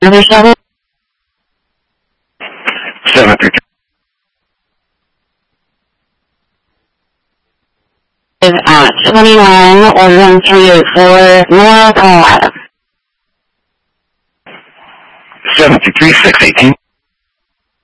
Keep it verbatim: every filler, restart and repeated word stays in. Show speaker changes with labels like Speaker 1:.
Speaker 1: Number seven.
Speaker 2: Seven three
Speaker 1: Is at twenty-nine or one three eight four North Colorado.
Speaker 2: seven three six eighteen.